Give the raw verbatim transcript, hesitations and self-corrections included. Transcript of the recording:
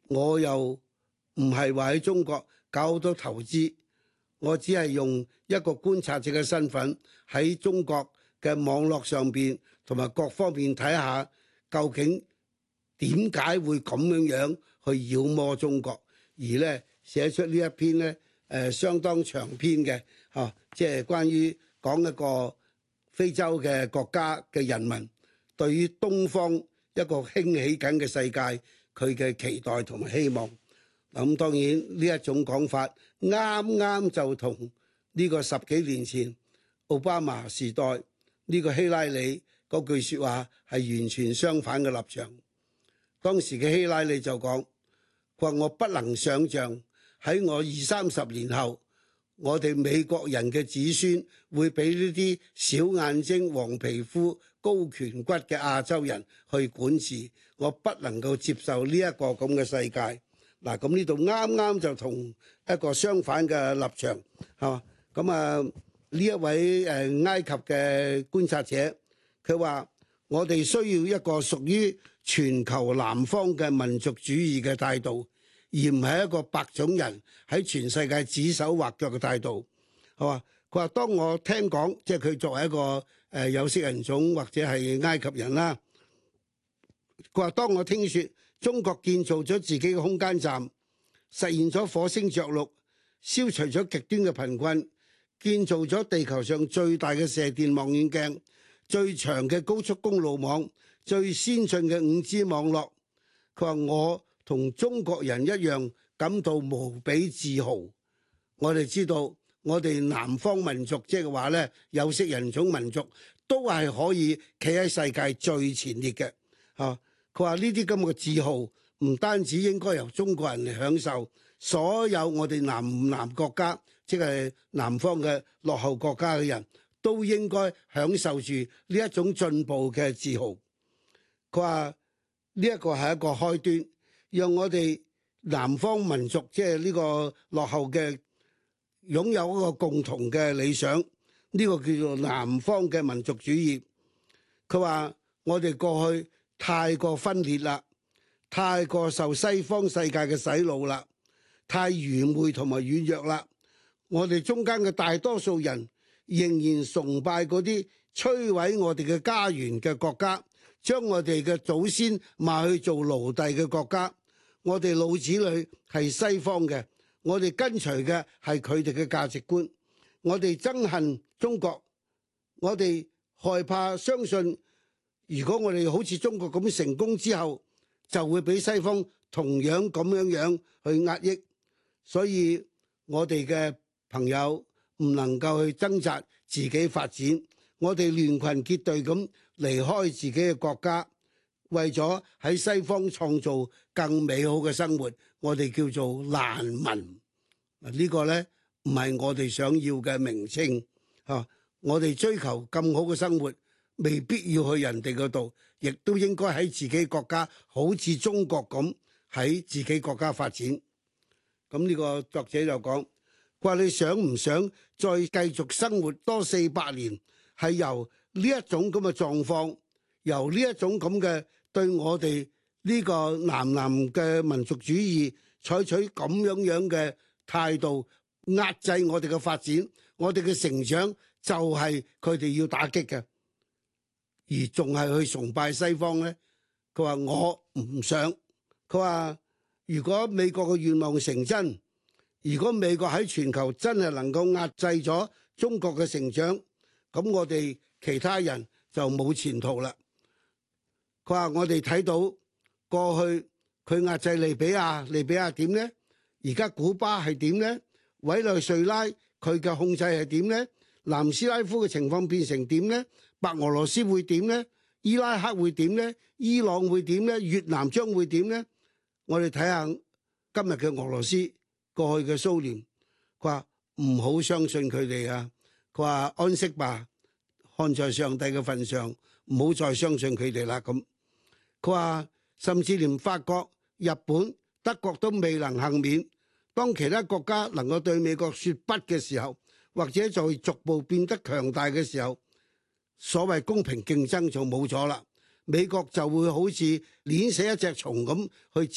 我又唔係話喺中國搞好多投資，我只係用一個觀察者嘅身份喺中國嘅網絡上邊同埋各方面睇下，究竟點解會咁樣樣去妖魔中國，而咧寫出呢一篇咧誒、呃、相當長篇嘅嚇、啊，即係關於講一個非洲嘅國家嘅人民對於東方一個興起緊嘅世界佢嘅期待同埋希望。咁當然呢一種講法啱啱就同呢個十幾年前奧巴馬時代呢個希拉里嗰句説話係完全相反嘅立場。當時嘅希拉里就講：佢話我不能想像喺我二三十年後，我哋美國人嘅子孫會俾呢啲小眼睛、黃皮膚、高顴骨嘅亞洲人去管治。我不能夠接受呢一個咁嘅世界。嗱，咁呢度啱啱就同一個相反嘅立場，係嘛？咁啊，呢一位誒埃及嘅觀察者，佢話：我哋需要一個屬於全球南方嘅民族主義嘅態度，而唔係一個白種人喺全世界指手畫腳嘅態度，係嘛？佢話：當我聽講，即係佢作為一個誒有色人種或者係埃及人啦，佢話：當我聽説中國建造咗自己嘅空間站，實現咗火星着陸，消除咗極端嘅貧困，建造咗地球上最大嘅射電望遠鏡、最長嘅高速公路網、最先進嘅五 G 網絡。佢話我同中國人一樣感到無比自豪。我哋知道我哋南方民族即係話咧有色人種民族都係可以企喺世界最前列嘅嚇。佢話呢啲咁嘅自豪唔單止應該由中國人嚟享受，所有我哋南南國家，即係南方嘅落後國家嘅人都應該享受住呢一種進步嘅自豪。佢話呢一個係一個開端，讓我哋南方民族即係呢個落後嘅擁有一個共同嘅理想，呢個叫做南方嘅民族主義。佢話我哋過去太過分裂啦，太過受西方世界嘅洗腦啦，太愚昧同埋軟弱啦。我哋中間嘅大多數人仍然崇拜嗰啲摧毀我哋嘅家園嘅國家，將我哋嘅祖先賣去做奴隸嘅國家。我哋老子女係西方嘅，我哋跟隨嘅係佢哋嘅價值觀。我哋憎恨中國，我哋害怕相信，如果我哋好似中國咁成功之後，就會俾西方同樣咁樣樣去壓抑，所以我哋嘅朋友唔能夠去掙扎自己發展，我哋聯群結隊咁離開自己嘅國家，為咗喺西方創造更美好嘅生活，我哋叫做難民。嗱，呢個呢唔係我哋想要嘅名稱嚇，我哋追求更好嘅生活，未必要去人哋嗰度，亦都應該喺自己國家，好似中國咁喺自己國家發展。咁呢個作者就講，話你想唔想再繼續生活多四百年？係由呢一種咁嘅狀況，由呢一種咁嘅對我哋呢個南南嘅民族主義採取咁樣樣嘅態度，壓制我哋嘅發展，我哋嘅成長就係佢哋要打擊嘅。而仲係去崇拜西方呢？佢話我唔想。佢話如果美國嘅願望成真，如果美國喺全球真係能夠壓制咗中國嘅成長，咁我哋其他人就冇前途啦。佢話我哋睇到過去佢壓制利比亞，利比亞點呢？而家古巴係點呢？委內瑞拉佢嘅控制係點呢？南斯拉夫嘅情況變成點呢？白俄羅斯會點呢？伊拉克會點呢？伊朗會點呢？越南將會點呢？我哋睇下今日嘅俄羅斯，過去嘅蘇聯，佢話唔好相信佢哋啊！佢話安息吧，看在上帝嘅份上，唔好再相信佢哋啦。咁佢話甚至連法國、日本、德國都未能幸免。當其他國家能夠對美國說不嘅時候，或者在逐步變得強大嘅時候，所謂公平競爭就冇咗啦，美國就會好似碾死一隻蟲咁去